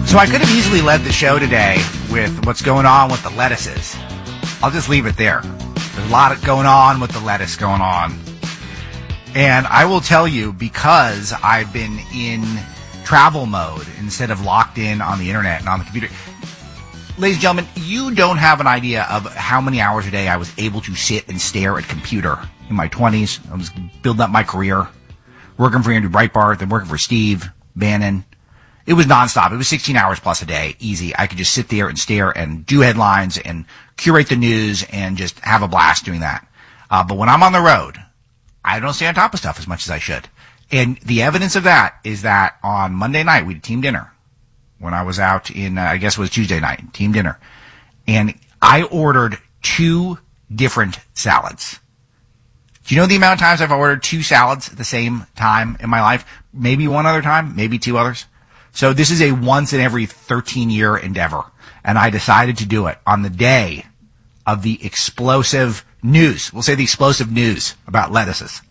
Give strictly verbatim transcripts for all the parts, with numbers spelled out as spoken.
So I could have easily led the show today with what's going on with the lettuces. I'll just leave it there. There's a lot going on with the lettuce going on. And I will tell you, because I've been in travel mode instead of locked in on the internet and on the computer. Ladies and gentlemen, you don't have an idea of how many hours a day I was able to sit and stare at a computer in my twenties. I was building up my career, working for Andrew Breitbart, then working for Steve Bannon. It was nonstop. It was sixteen hours plus a day, easy. I could just sit there and stare and do headlines and curate the news and just have a blast doing that. Uh, but when I'm on the road, I don't stay on top of stuff as much as I should. And the evidence of that is that on Monday night, we did team dinner. When I was out in, uh, I guess it was Tuesday night, team dinner. And I ordered two different salads. Do you know the amount of times I've ordered two salads at the same time in my life? Maybe one other time, maybe two others. So this is a once in every thirteen year endeavor. And I decided to do it on the day of the explosive news. We'll say the explosive news about lettuces.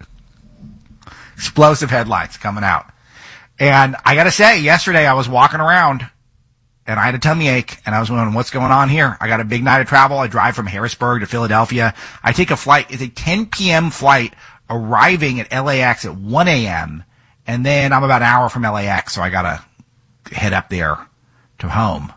Explosive headlines coming out. And I gotta say, yesterday I was walking around and I had a tummy ache and I was wondering what's going on here. I got a big night of travel. I drive from Harrisburg to Philadelphia. I take a flight. It's a ten p.m. flight arriving at L A X at one a.m. And then I'm about an hour from L A X, so I gotta head up there to home.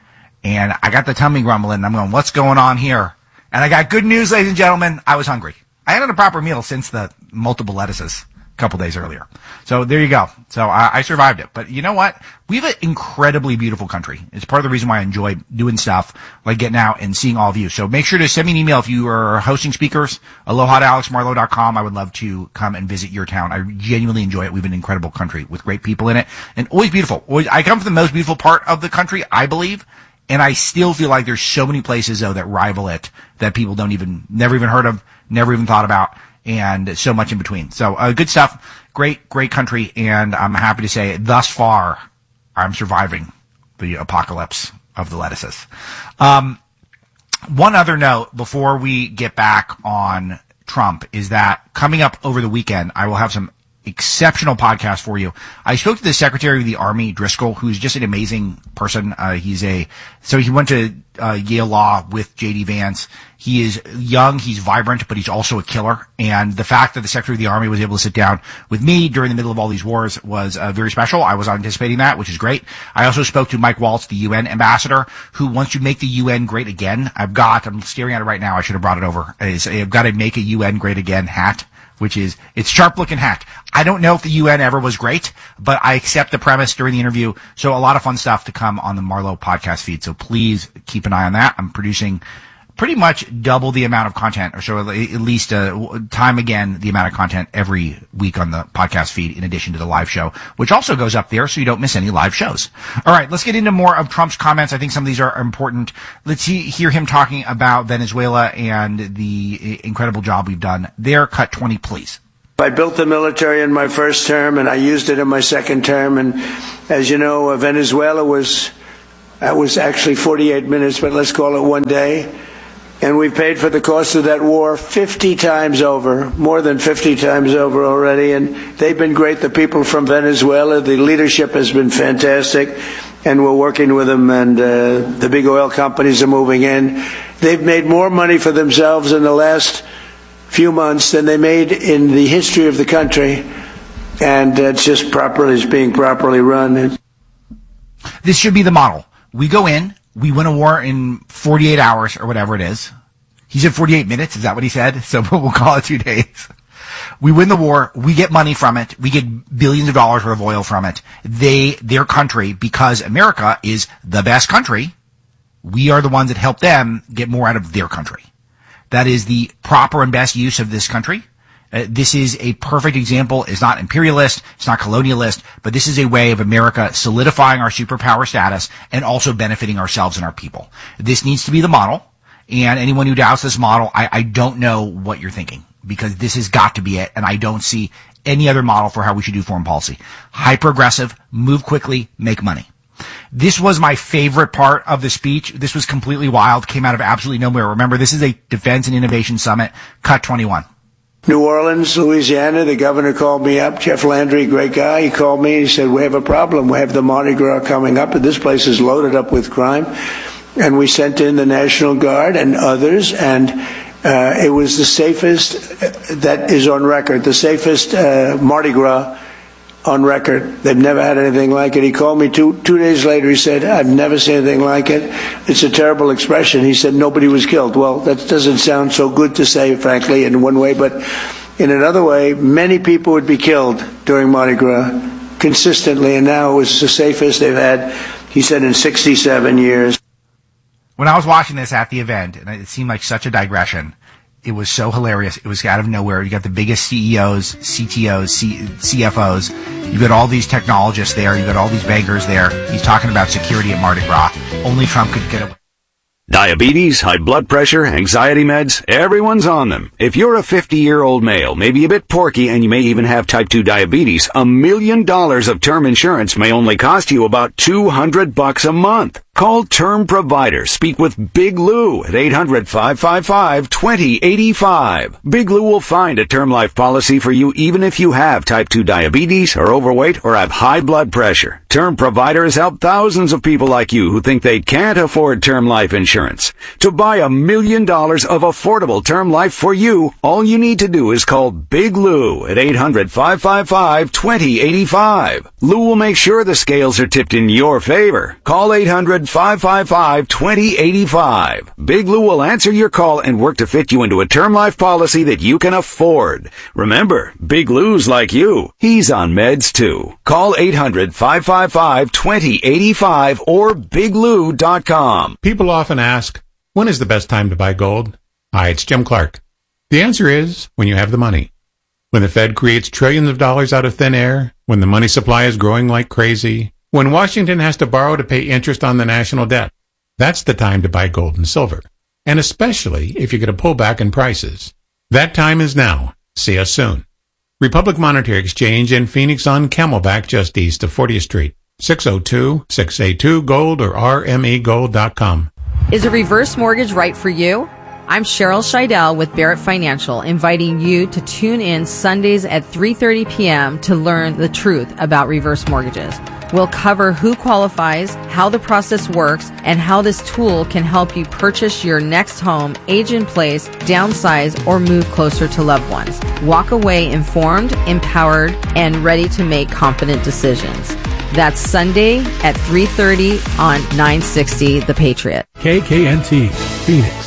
And I got the tummy grumbling and I'm going, what's going on here? And I got good news, ladies and gentlemen. I was hungry. I hadn't had a proper meal since the multiple lettuces couple days earlier. So there you go. So I, I survived it. But you know what? We have an incredibly beautiful country. It's part of the reason why I enjoy doing stuff like getting out and seeing all of you. So make sure to send me an email if you are hosting speakers. Aloha at alex marlowe dot com. I would love to come and visit your town. I genuinely enjoy it. We have an incredible country with great people in it and always beautiful. Always, I come from the most beautiful part of the country, I believe. And I still feel like there's so many places, though, that rival it that people don't even, never even heard of, never even thought about. And so much in between. So uh, good stuff. Great, great country. And I'm happy to say thus far, I'm surviving the apocalypse of the lettuces. Um, one other note before we get back on Trump is that coming up over the weekend, I will have some exceptional podcast for you. I spoke to the Secretary of the Army, Driscoll, who's just an amazing person. Uh, he's a, so he went to uh, Yale Law with J D Vance. He is young, he's vibrant, but he's also a killer. And the fact that the Secretary of the Army was able to sit down with me during the middle of all these wars was uh, very special. I was anticipating that, which is great. I also spoke to Mike Waltz, the U N ambassador, who wants to make the U N great again. I've got, I'm staring at it right now, I should have brought it over. Is I've got a Make a U N Great Again hat, which is, it's sharp looking hat. I don't know if the U N ever was great, but I accept the premise during the interview. So a lot of fun stuff to come on the Marlowe podcast feed. So please keep an eye on that. I'm producing pretty much double the amount of content, or so at least uh, time again the amount of content every week on the podcast feed, in addition to the live show, which also goes up there so you don't miss any live shows. All right, let's get into more of Trump's comments. I think some of these are important. Let's see, hear him talking about Venezuela and the incredible job we've done there. Cut twenty, please. I built the military in my first term, and I used it in my second term. And as you know, uh, Venezuela was, that was actually forty-eight minutes, but let's call it one day. And we've paid for the cost of that war fifty times over, more than fifty times over already. And they've been great, the people from Venezuela. The leadership has been fantastic. And we're working with them, and uh, the big oil companies are moving in. They've made more money for themselves in the last few months than they made in the history of the country. And it's just properly, it's being properly run. This should be the model. We go in. We win a war in forty-eight hours or whatever it is. He said forty-eight minutes. Is that what he said? So we'll call it two days. We win the war. We get money from it. We get billions of dollars worth of oil from it. They, their country, because America is the best country, we are the ones that help them get more out of their country. That is the proper and best use of this country. Uh, this is a perfect example. It's not imperialist, it's not colonialist, but this is a way of America solidifying our superpower status and also benefiting ourselves and our people. This needs to be the model, and anyone who doubts this model, I, I don't know what you're thinking, because this has got to be it, and I don't see any other model for how we should do foreign policy. Hyper-aggressive, move quickly, make money. This was my favorite part of the speech. This was completely wild, came out of absolutely nowhere. Remember, this is a Defense and Innovation Summit, cut twenty-one. New Orleans, Louisiana, the governor called me up. Jeff Landry, great guy. He called me and he said, we have a problem. We have the Mardi Gras coming up, and this place is loaded up with crime. And we sent in the National Guard and others, and uh, it was the safest, uh, that is on record, the safest uh, Mardi Gras on record. They've never had anything like it. He called me two two days later. He said, I've never seen anything like it. It's a terrible expression. He said, nobody was killed. Well, that doesn't sound so good to say, frankly, in one way, but in another way, many people would be killed during Mardi Gras consistently, and now it was the safest they've had, he said, in sixty-seven years. When I was watching this at the event, and it seemed like such a digression, it was so hilarious. It was out of nowhere. You got the biggest C E Os, C T Os, C- CFOs. You got all these technologists there. You got all these bankers there. He's talking about security at Mardi Gras. Only Trump could get away. Diabetes, high blood pressure, anxiety meds, everyone's on them. If you're a fifty-year-old male, maybe a bit porky, and you may even have type two diabetes, a million dollars of term insurance may only cost you about two hundred bucks a month. Call Term Provider. Speak with Big Lou at eight hundred, five five five, two zero eight five. Big Lou will find a term life policy for you even if you have type two diabetes, are overweight, or have high blood pressure. Term Provider has helped thousands of people like you who think they can't afford term life insurance. To buy a million dollars of affordable term life for you, all you need to do is call Big Lou at eight hundred, five five five, two zero eight five. Lou will make sure the scales are tipped in your favor. Call eight hundred, five five five, two zero eight five. Big Lou will answer your call and work to fit you into a term life policy that you can afford. Remember, Big Lou's like you. He's on meds too. Call eight hundred, five five five, two zero eight five or big lou dot com. People often ask, when is the best time to buy gold? Hi, it's Jim Clark. The answer is when you have the money. When the Fed creates trillions of dollars out of thin air, when the money supply is growing like crazy, when Washington has to borrow to pay interest on the national debt, that's the time to buy gold and silver. And especially if you get a pullback in prices. That time is now. See us soon. Republic Monetary Exchange in Phoenix on Camelback just east of fortieth Street. six oh two, six eight two, gold or r m e gold dot com. Is a reverse mortgage right for you? I'm Cheryl Scheidel with Barrett Financial, inviting you to tune in Sundays at three thirty p.m. to learn the truth about reverse mortgages. We'll cover who qualifies, how the process works, and how this tool can help you purchase your next home, age in place, downsize, or move closer to loved ones. Walk away informed, empowered, and ready to make confident decisions. That's Sunday at three thirty on nine sixty The Patriot. K K N T, Phoenix.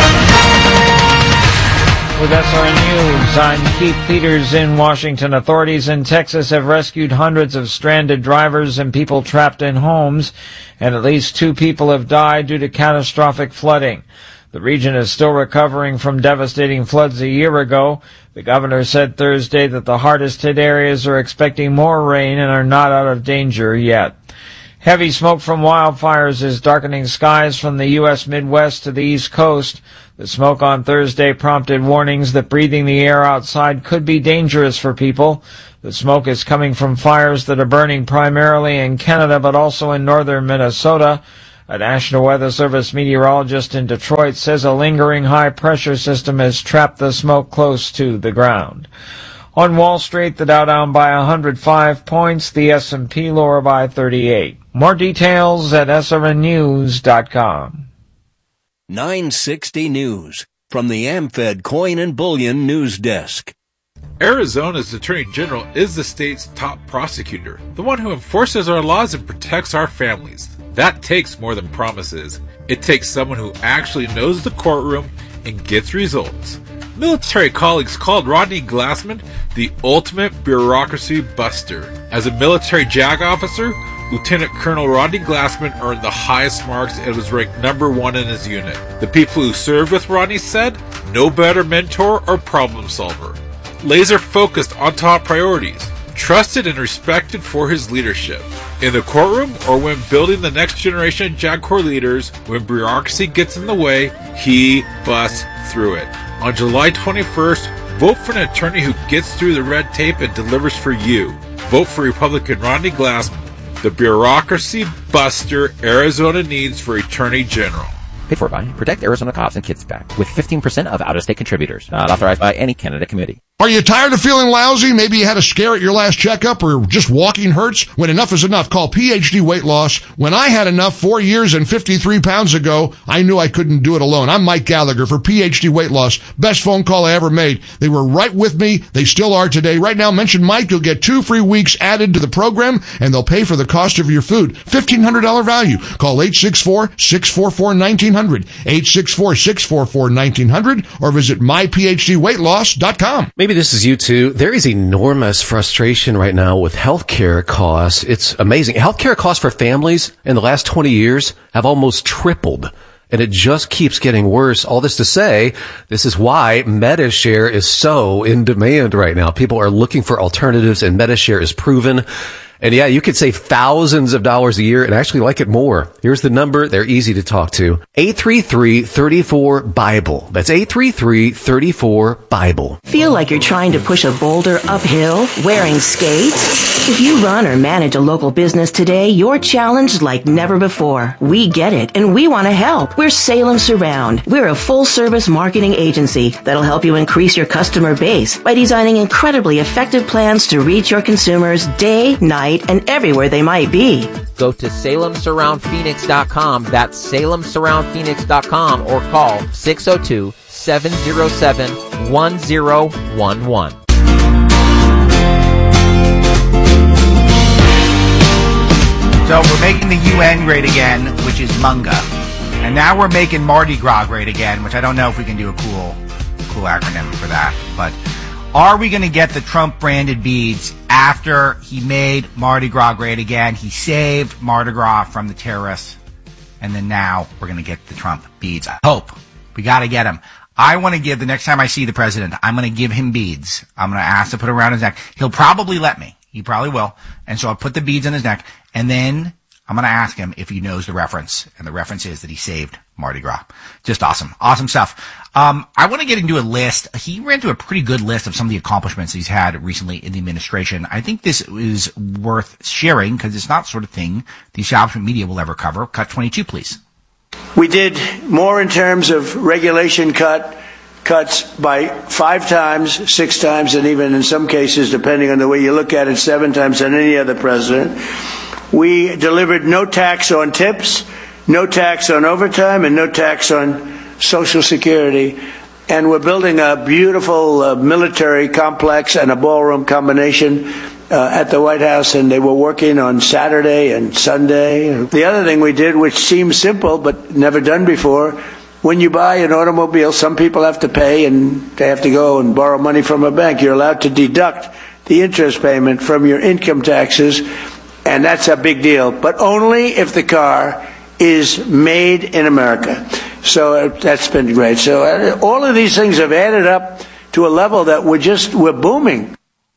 With S R N News, I'm Keith Peters in Washington. Authorities in Texas have rescued hundreds of stranded drivers and people trapped in homes, and at least two people have died due to catastrophic flooding. The region is still recovering from devastating floods a year ago. The governor said Thursday that the hardest hit areas are expecting more rain and are not out of danger yet. Heavy smoke from wildfires is darkening skies from the U S Midwest to the East Coast. The smoke on Thursday prompted warnings that breathing the air outside could be dangerous for people. The smoke is coming from fires that are burning primarily in Canada but also in northern Minnesota. A National Weather Service meteorologist in Detroit says a lingering high-pressure system has trapped the smoke close to the ground. On Wall Street, the Dow down by one hundred five points, the S and P lower by thirty-eight. More details at S R N news dot com. nine sixty News from the AmFed Coin and Bullion News Desk. Arizona's Attorney General is the state's top prosecutor, the one who enforces our laws and protects our families. That takes more than promises. It takes someone who actually knows the courtroom and gets results. Military colleagues called Rodney Glassman the ultimate bureaucracy buster. As a military JAG officer, Lieutenant Colonel Rodney Glassman earned the highest marks and was ranked number one in his unit. The people who served with Rodney said, no better mentor or problem solver. Laser focused on top priorities, trusted and respected for his leadership. In the courtroom or when building the next generation of JAG Corps leaders, when bureaucracy gets in the way, he busts through it. On July twenty-first, vote for an attorney who gets through the red tape and delivers for you. Vote for Republican Rodney Glassman, the bureaucracy buster Arizona needs for Attorney General. Paid for by Protect Arizona Cops and Kids PAC with fifteen percent of out-of-state contributors. Not authorized by any candidate committee. Are you tired of feeling lousy? Maybe you had a scare at your last checkup or just walking hurts? When enough is enough, call P H D Weight Loss. When I had enough four years and fifty-three pounds ago, I knew I couldn't do it alone. I'm Mike Gallagher for P H D Weight Loss. Best phone call I ever made. They were right with me. They still are today. Right now, mention Mike. You'll get two free weeks added to the program, and they'll pay for the cost of your food. fifteen hundred dollars value. Call eight six four, six four four, one nine zero zero, eight six four, six four four, one nine zero zero, or visit my p h d weight loss dot com. Maybe this is you too. There is enormous frustration right now with healthcare costs. It's amazing. Healthcare costs for families in the last twenty years have almost tripled. And it just keeps getting worse. All this to say, this is why MediShare is so in demand right now. People are looking for alternatives, and MediShare is proven. And yeah, you could save thousands of dollars a year and actually like it more. Here's the number. They're easy to talk to. eight three three, three four, BIBLE. That's eight three three, three four, BIBLE. Feel like you're trying to push a boulder uphill wearing skates? If you run or manage a local business today, you're challenged like never before. We get it, and we want to help. We're Salem Surround. We're a full-service marketing agency that'll help you increase your customer base by designing incredibly effective plans to reach your consumers day, night, and everywhere they might be. Go to Salem Surround Phoenix dot com. That's Salem Surround Phoenix dot com, or call six oh two, seven oh seven, one oh one one. So we're making the U N great again, which is MUNGA. And now we're making Mardi Gras great again, which I don't know if we can do a cool, cool acronym for that. But are we going to get the Trump-branded beads after he made Mardi Gras great again? He saved Mardi Gras from the terrorists. And then now we're going to get the Trump beads. I hope. We got to get them. I want to give, the next time I see the president, I'm going to give him beads. I'm going to ask to put it around his neck. He'll probably let me. He probably will. And so I'll put the beads on his neck. And then I'm going to ask him if he knows the reference. And the reference is that he saved Mardi Gras. Just awesome. Awesome stuff. Um, I want to get into a list. He ran through a pretty good list of some of the accomplishments he's had recently in the administration. I think this is worth sharing because it's not the sort of thing the establishment media will ever cover. Cut twenty-two, please. We did more in terms of regulation cut cuts by five times, six times, and even in some cases, depending on the way you look at it, seven times than any other president. We delivered no tax on tips, no tax on overtime, and no tax on Social Security. And we're building a beautiful uh, military complex and a ballroom combination uh, at the White House, and they were working on Saturday and Sunday. The other thing we did, which seems simple but never done before, when you buy an automobile, some people have to pay and they have to go and borrow money from a bank. You're allowed to deduct the interest payment from your income taxes, and that's a big deal, but only if the car is made in America. So that's been great. So uh, all of these things have added up to a level that we're just, we're booming.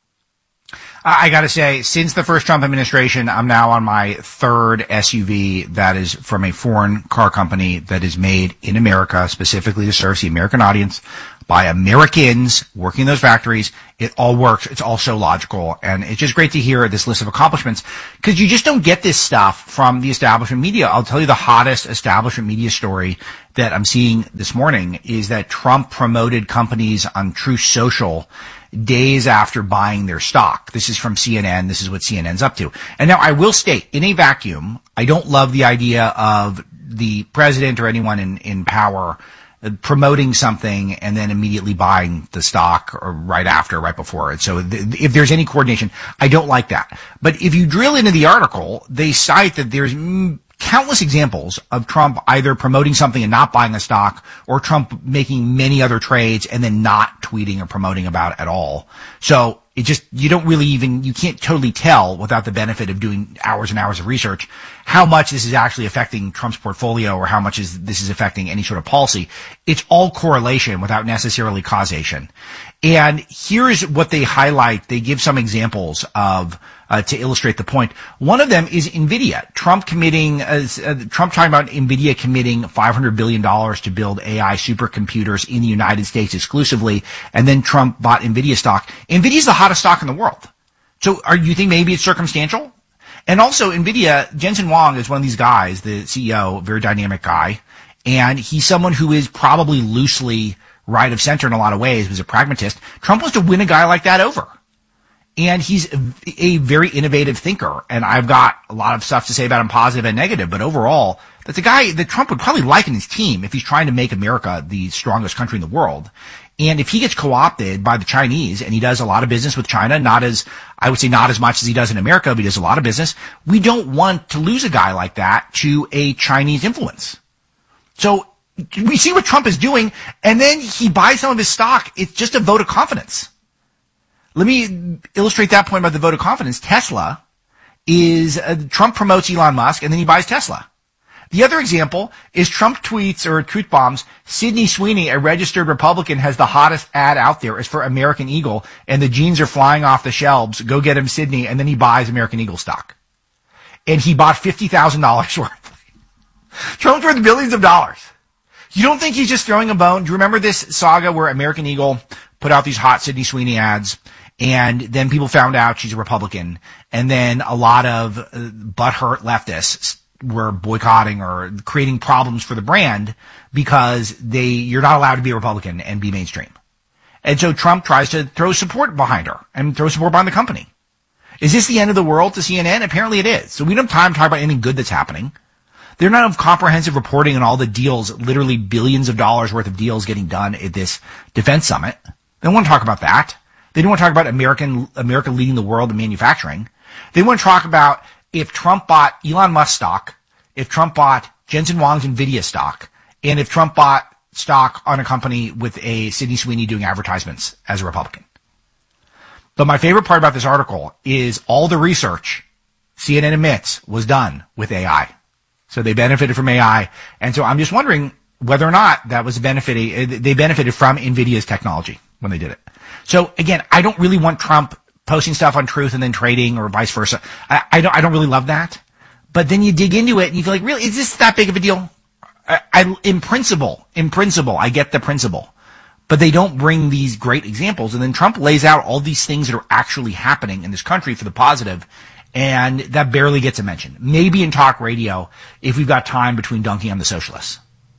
I got to say, since the first Trump administration, I'm now on my third S U V that is from a foreign car company that is made in America, specifically to serve the American audience by Americans working in those factories. It all works. It's all so logical. And it's just great to hear this list of accomplishments because you just don't get this stuff from the establishment media. I'll tell you the hottest establishment media story that I'm seeing this morning is that Trump promoted companies on Truth Social days after buying their stock. This is from C N N. This is what C N N's up to. And now I will state, in a vacuum, I don't love the idea of the president or anyone in, in power promoting something and then immediately buying the stock or right after, right before it. So th- if there's any coordination, I don't like that. But if you drill into the article, they cite that there's mm, countless examples of Trump either promoting something and not buying a stock, or Trump making many other trades and then not tweeting or promoting about it at all. So it just, you don't really even, you can't totally tell without the benefit of doing hours and hours of research how much this is actually affecting Trump's portfolio or how much is this is affecting any sort of policy. It's all correlation without necessarily causation. And here's what they highlight. They give some examples of Uh, to illustrate the point. One of them is NVIDIA. Trump committing, uh, uh, Trump talking about NVIDIA committing five hundred billion dollars to build A I supercomputers in the United States exclusively, and then Trump bought NVIDIA stock. NVIDIA is the hottest stock in the world. So are you think maybe it's circumstantial? And also NVIDIA, Jensen Huang is one of these guys, the C E O, very dynamic guy, and he's someone who is probably loosely right of center in a lot of ways, was a pragmatist. Trump wants to win a guy like that over. And he's a, a very innovative thinker. And I've got a lot of stuff to say about him, positive and negative, but overall, that's a guy that Trump would probably like in his team if he's trying to make America the strongest country in the world. And if he gets co-opted by the Chinese, and he does a lot of business with China, not as, I would say not as much as he does in America, but he does a lot of business, we don't want to lose a guy like that to a Chinese influence. So we see what Trump is doing, and then he buys some of his stock. It's just a vote of confidence. Let me illustrate that point about the vote of confidence. Tesla is, uh, Trump promotes Elon Musk, and then he buys Tesla. The other example is Trump tweets or truth bombs, Sydney Sweeney, a registered Republican, has the hottest ad out there. It's for American Eagle, and the jeans are flying off the shelves. Go get him, Sydney. And then he buys American Eagle stock. And he bought fifty thousand dollars worth. Trump's worth billions of dollars. You don't think he's just throwing a bone? Do you remember this saga where American Eagle put out these hot Sydney Sweeney ads, and then people found out she's a Republican, and then a lot of uh, butthurt leftists were boycotting or creating problems for the brand because they, you're not allowed to be a Republican and be mainstream. And so Trump tries to throw support behind her and throw support behind the company. Is this the end of the world to C N N? Apparently it is. So we don't have time to talk about anything good that's happening. They're not of comprehensive reporting on all the deals, literally billions of dollars worth of deals getting done at this defense summit. They don't want to talk about that. They don't want to talk about American, America leading the world in manufacturing. They want to talk about if Trump bought Elon Musk stock, if Trump bought Jensen Huang's NVIDIA stock, and if Trump bought stock on a company with a Sydney Sweeney doing advertisements as a Republican. But my favorite part about this article is all the research C N N admits was done with A I. So they benefited from A I. And so I'm just wondering whether or not that was a benefit. They benefited from NVIDIA's technology when they did it. So again, I don't really want Trump posting stuff on Truth and then trading or vice versa. I, I don't, I don't really love that. But then you dig into it and you feel like, really, is this that big of a deal? I, I, in principle, in principle, I get the principle. But they don't bring these great examples. And then Trump lays out all these things that are actually happening in this country for the positive, and that barely gets a mention. Maybe in talk radio if we've got time between dunking on the socialists.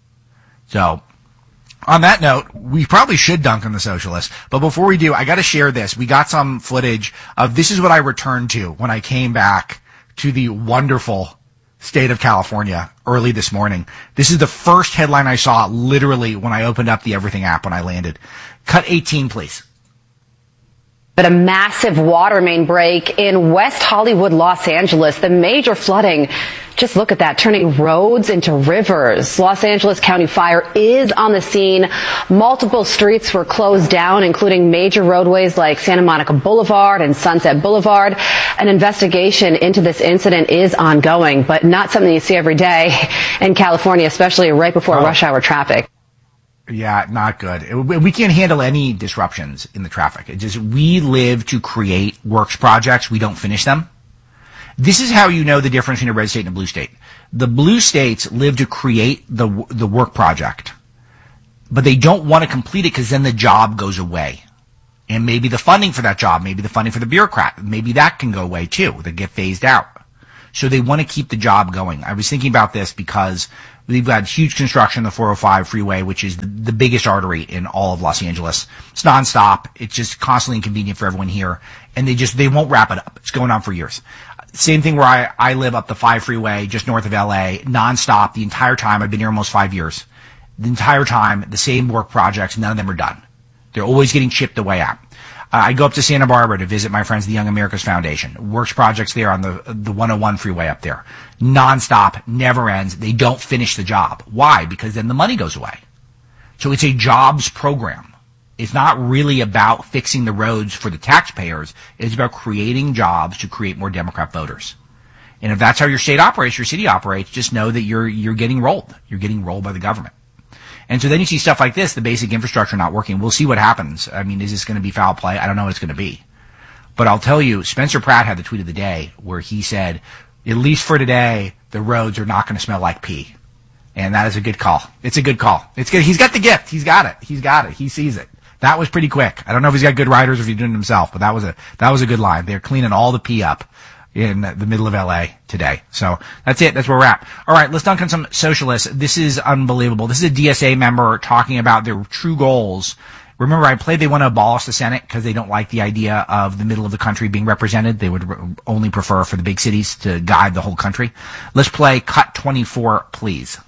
So, on that note, we probably should dunk on the socialists. But before we do, I got to share this. We got some footage of this is what I returned to when I came back to the wonderful state of California early this morning. This is the first headline I saw literally when I opened up the Everything app when I landed. Cut eighteen, please. But a massive water main break in West Hollywood, Los Angeles. The major flooding, just look at that, turning roads into rivers. Los Angeles County Fire is on the scene. Multiple streets were closed down, including major roadways like Santa Monica Boulevard and Sunset Boulevard. An investigation into this incident is ongoing, but not something you see every day in California, especially right before oh. rush hour traffic. Yeah, not good. We can't handle any disruptions in the traffic. It just, we live to create works projects. We don't finish them. This is how you know the difference between a red state and a blue state. The blue states live to create the the work project, but they don't want to complete it because then the job goes away. And maybe the funding for that job, maybe the funding for the bureaucrat, maybe that can go away too. They get phased out. So they want to keep the job going. I was thinking about this because we've got huge construction on the four oh five freeway, which is the, the biggest artery in all of Los Angeles. It's nonstop. It's just constantly inconvenient for everyone here. And they just, they won't wrap it up. It's going on for years. Same thing where I, I live up the five freeway just north of L A, nonstop the entire time. I've been here almost five years. The entire time, the same work projects, none of them are done. They're always getting chipped away at. Uh, I go up to Santa Barbara to visit my friends at the Young America's Foundation. Works projects there on the the one oh one freeway up there. Nonstop, never ends. They don't finish the job. Why? Because then the money goes away. So it's a jobs program. It's not really about fixing the roads for the taxpayers. It's about creating jobs to create more Democrat voters. And if that's how your state operates, your city operates, just know that you're you're getting rolled. You're getting rolled by the government. And so then you see stuff like this, the basic infrastructure not working. We'll see what happens. I mean, is this going to be foul play? I don't know what it's going to be. But I'll tell you, Spencer Pratt had the tweet of the day where he said, at least for today, the roads are not going to smell like pee. And that is a good call. It's a good call. It's good. He's got the gift. He's got it. He's got it. He sees it. That was pretty quick. I don't know if he's got good writers or if he's doing it himself, but that was a, that was a good line. They're cleaning all the pee up in the middle of L A today. So that's it. That's where we're at. All right, let's dunk on some socialists. This is unbelievable. This is a D S A member talking about their true goals. Remember, I played they want to abolish the Senate because they don't like the idea of the middle of the country being represented. They would re- only prefer for the big cities to guide the whole country. Let's play cut twenty-four, please.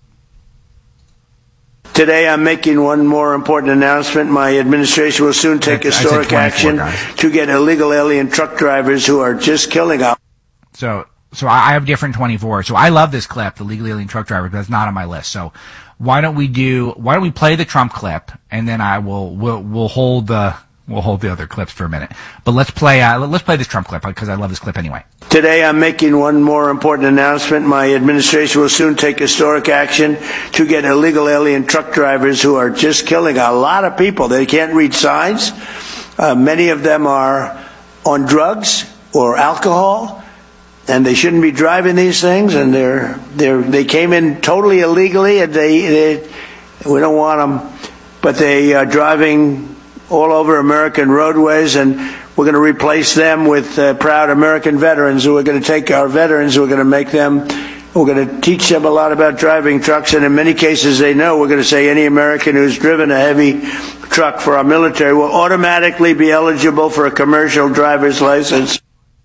Today, I'm making one more important announcement. My administration will soon take I, historic I action guys. to get illegal alien truck drivers who are just killing our... So, so I have different twenty-four. So I love this clip, the legal alien truck driver, but it's not on my list. So why don't we do, why don't we play the Trump clip, and then I will, we'll, we'll hold the, we'll hold the other clips for a minute. But let's play, uh, let's play this Trump clip because I love this clip anyway. Today, I'm making one more important announcement. My administration will soon take historic action to get illegal alien truck drivers who are just killing a lot of people. They can't read signs. Uh, many of them are on drugs or alcohol, and they shouldn't be driving these things. And they're they're they came in totally illegally, and they, they we don't want them, but they are driving all over American roadways, and we're going to replace them with uh, proud American veterans who are going to take our veterans, who are going to make them, we're going to teach them a lot about driving trucks, and in many cases they know. We're going to say any American who's driven a heavy truck for our military will automatically be eligible for a commercial driver's license.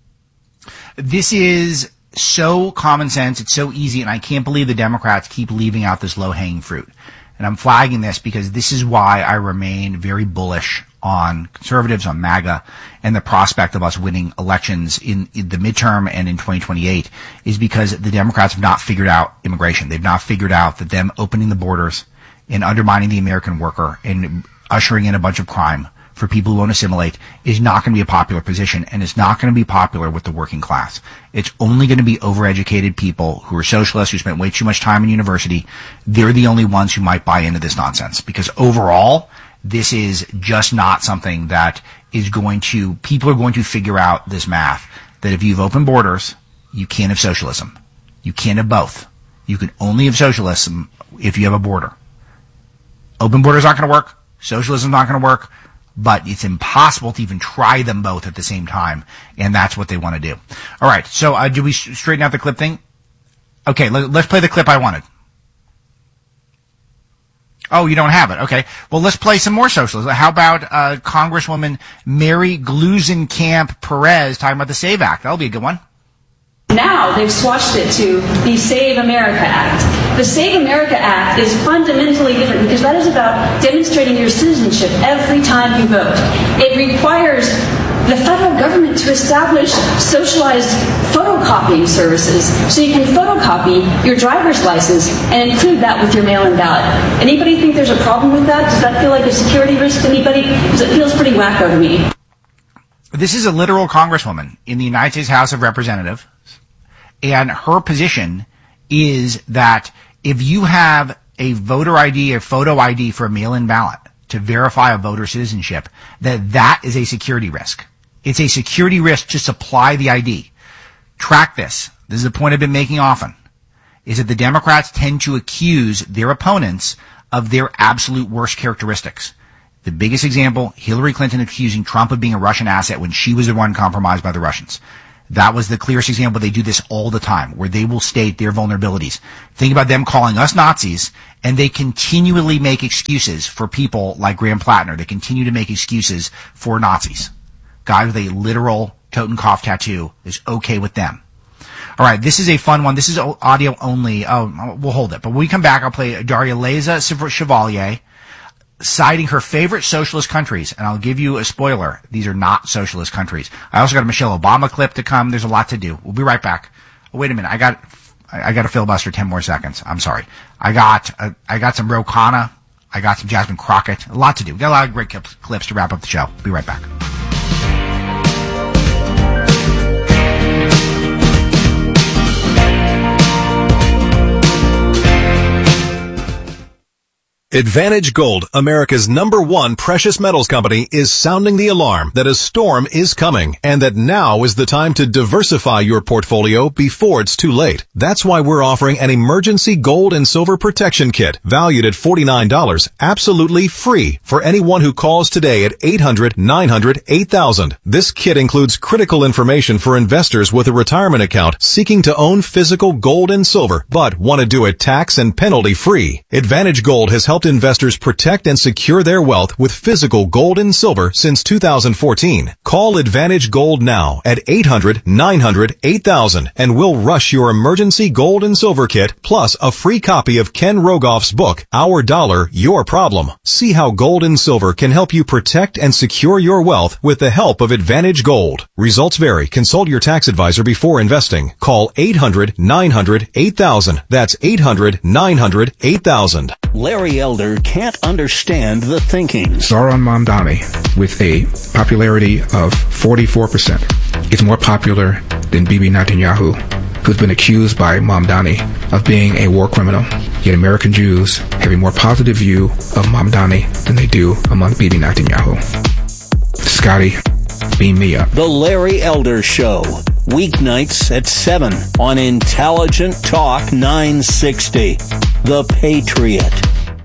This is so common sense. It's so easy, and I can't believe the Democrats keep leaving out this low-hanging fruit. And I'm flagging this because this is why I remain very bullish on conservatives, on MAGA, and the prospect of us winning elections in, in the midterm and in twenty twenty-eight is because the Democrats have not figured out immigration. They've not figured out that them opening the borders and undermining the American worker and ushering in a bunch of crime for people who won't assimilate is not going to be a popular position, and it's not going to be popular with the working class. It's only going to be overeducated people who are socialists, who spent way too much time in university. They're the only ones who might buy into this nonsense, because overall, this is just not something that is going to, people are going to figure out this math, that if you've opened borders, you can't have socialism. You can't have both. You can only have socialism if you have a border. Open borders aren't going to work. Socialism is not going to work. But it's impossible to even try them both at the same time, and that's what they want to do. All right, so uh, do we straighten out the clip thing? Okay, let, let's play the clip I wanted. Oh, you don't have it. Okay, well, let's play some more socialism. How about uh, Congresswoman Mary Gluesenkamp Perez talking about the SAVE Act? That'll be a good one. Now they've swatched it to the Save America Act. The Save America Act is fundamentally different because that is about demonstrating your citizenship every time you vote. It requires the federal government to establish socialized photocopying services so you can photocopy your driver's license and include that with your mail-in ballot. Anybody think there's a problem with that? Does that feel like a security risk to anybody? Because it feels pretty wacko to me. This is a literal congresswoman in the United States House of Representatives, and her position is that if you have a voter I D, a photo I D for a mail-in ballot to verify a voter citizenship, that that is a security risk. It's a security risk to supply the I D. Track this. This is a point I've been making often, is that the Democrats tend to accuse their opponents of their absolute worst characteristics. The biggest example, Hillary Clinton accusing Trump of being a Russian asset when she was the one compromised by the Russians. That was the clearest example. They do this all the time, where they will state their vulnerabilities. Think about them calling us Nazis, and they continually make excuses for people like Graham Plattner. They continue to make excuses for Nazis. Guys with a literal Totenkopf tattoo is okay with them. All right, this is a fun one. This is audio only. Oh, we'll hold it. But when we come back, I'll play Darya-Leza Chevalier citing her favorite socialist countries, and I'll give you a spoiler. These are not socialist countries. I also got a Michelle Obama clip to come. There's a lot to do. We'll be right back. Oh, wait a minute. I got, I got a filibuster ten more seconds. I'm sorry. I got, uh, I got some Ro Khanna. I got some Jasmine Crockett. A lot to do. We got a lot of great clips to wrap up the show. Be right back. Advantage Gold, America's number one precious metals company, is sounding the alarm that a storm is coming and that now is the time to diversify your portfolio before it's too late. That's why we're offering an emergency gold and silver protection kit valued at forty-nine dollars, absolutely free for anyone who calls today at eight hundred, nine hundred, eight thousand. This kit includes critical information for investors with a retirement account seeking to own physical gold and silver, but want to do it tax and penalty free. Advantage Gold has helped investors protect and secure their wealth with physical gold and silver since two thousand fourteen. Call Advantage Gold now at eight hundred, nine hundred, eight thousand and we'll rush your emergency gold and silver kit plus a free copy of Ken Rogoff's book, Our Dollar, Your Problem. See how gold and silver can help you protect and secure your wealth with the help of Advantage Gold. Results vary. Consult your tax advisor before investing. Call eight hundred, nine hundred, eight thousand. That's eight hundred, nine hundred, eight thousand. Larry Elder can't understand the thinking. Zohran Mamdani, with a popularity of forty-four percent, is more popular than Bibi Netanyahu, who's been accused by Mamdani of being a war criminal. Yet American Jews have a more positive view of Mamdani than they do among Bibi Netanyahu. Scotty, beam me up. The Larry Elder Show, weeknights at seven on Intelligent Talk nine sixty. The Patriot.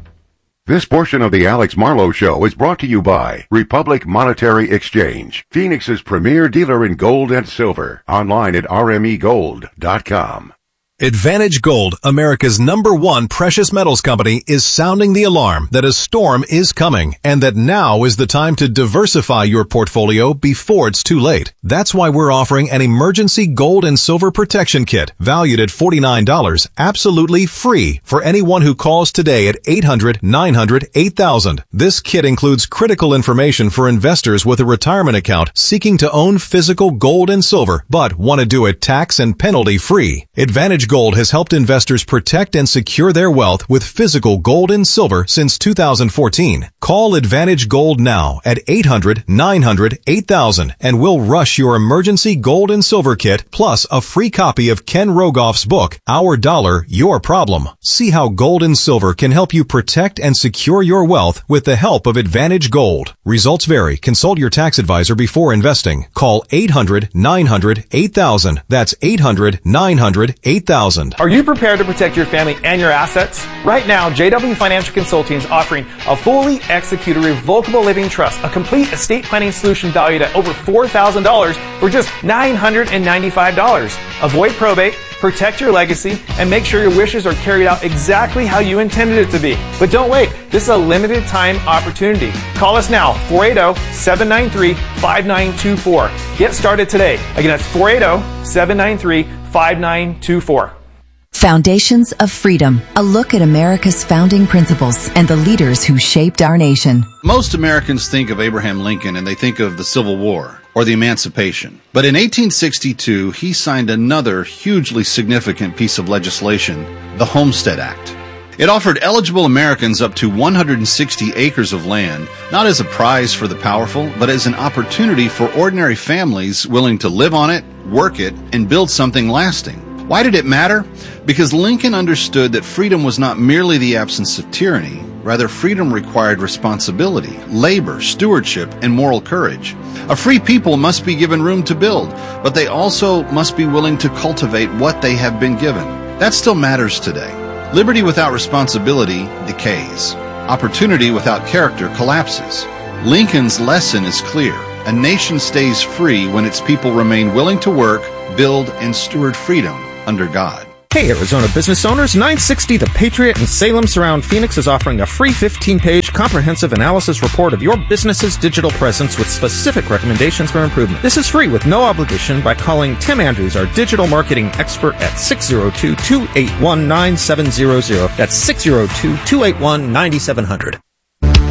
This portion of the Alex Marlowe Show is brought to you by Republic Monetary Exchange, Phoenix's premier dealer in gold and silver. Online at r m e gold dot com. Advantage Gold, America's number one precious metals company, is sounding the alarm that a storm is coming and that now is the time to diversify your portfolio before it's too late. That's why we're offering an emergency gold and silver protection kit valued at forty-nine dollars, absolutely free for anyone who calls today at eight hundred, nine hundred, eight thousand. This kit includes critical information for investors with a retirement account seeking to own physical gold and silver, but want to do it tax and penalty free. Advantage Gold has helped investors protect and secure their wealth with physical gold and silver since two thousand fourteen. Call Advantage Gold now at eight hundred, nine hundred, eight thousand and we'll rush your emergency gold and silver kit plus a free copy of Ken Rogoff's book, Our Dollar, Your Problem. See how gold and silver can help you protect and secure your wealth with the help of Advantage Gold. Results vary. Consult your tax advisor before investing. Call eight hundred, nine hundred, eight thousand. That's eight hundred, nine hundred, eight thousand. Are you prepared to protect your family and your assets? Right now, J W Financial Consulting is offering a fully executed revocable living trust, a complete estate planning solution valued at over four thousand dollars for just nine hundred ninety-five dollars. Avoid probate, protect your legacy, and make sure your wishes are carried out exactly how you intended it to be. But don't wait. This is a limited time opportunity. Call us now, four eight zero, seven nine three, five nine two four. Get started today. Again, that's four eight zero, seven nine three, five nine two four. Foundations of Freedom, a look at America's founding principles and the leaders who shaped our nation. Most Americans think of Abraham Lincoln and they think of the Civil War or the Emancipation. But in eighteen sixty-two, he signed another hugely significant piece of legislation, the Homestead Act. It offered eligible Americans up to one hundred sixty acres of land, not as a prize for the powerful, but as an opportunity for ordinary families willing to live on it, work it, and build something lasting. Why did it matter? Because Lincoln understood that freedom was not merely the absence of tyranny. Rather, freedom required responsibility, labor, stewardship, and moral courage. A free people must be given room to build, but they also must be willing to cultivate what they have been given. That still matters today. Liberty without responsibility decays. Opportunity without character collapses. Lincoln's lesson is clear. A nation stays free when its people remain willing to work, build, and steward freedom under God. Hey Arizona business owners, nine sixty The Patriot and Salem Surround Phoenix is offering a free fifteen-page comprehensive analysis report of your business's digital presence with specific recommendations for improvement. This is free with no obligation by calling Tim Andrews, our digital marketing expert, at six oh two, two eight one, nine seven zero zero. That's six oh two, two eight one, nine seven zero zero.